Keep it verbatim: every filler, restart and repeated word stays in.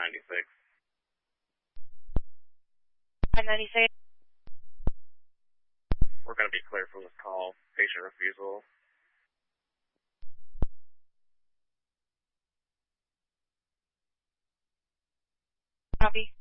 ninety-six. five ninety-six. We're going to be clear for this call. Patient refusal. Copy.